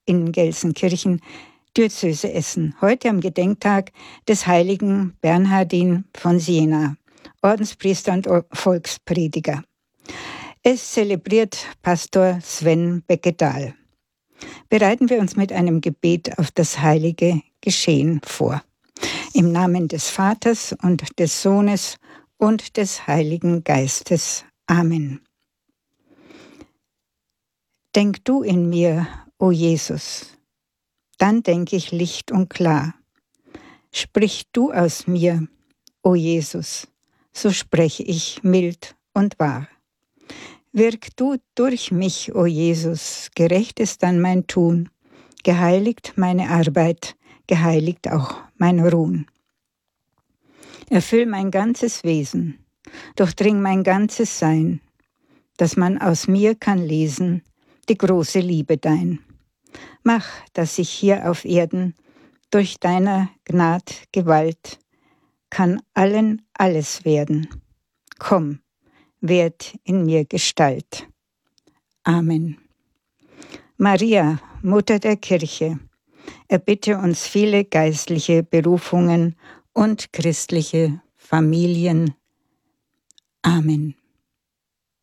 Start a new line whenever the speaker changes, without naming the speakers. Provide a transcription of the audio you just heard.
in Gelsenkirchen, Diözese Essen. Heute am Gedenktag des heiligen Bernhardin von Siena, Ordenspriester und Volksprediger. Es zelebriert Pastor Sven Beckedahl. Bereiten wir uns mit einem Gebet auf das heilige Geschehen vor. Im Namen des Vaters und des Sohnes und des Heiligen Geistes. Amen. Denk du in mir, o Jesus, dann denk ich licht und klar. Sprich du aus mir, o Jesus, so spreche ich mild und wahr. Wirk du durch mich, o Jesus, gerecht ist dann mein Tun, geheiligt meine Arbeit, geheiligt auch mein Ruhen. Erfüll mein ganzes Wesen, durchdring mein ganzes Sein, dass man aus mir kann lesen, die große Liebe dein. Mach, dass ich hier auf Erden durch deiner Gnad Gewalt kann allen alles werden. Komm, werd in mir Gestalt. Amen. Maria, Mutter der Kirche, erbitte uns viele geistliche Berufungen und christliche Familien. Amen.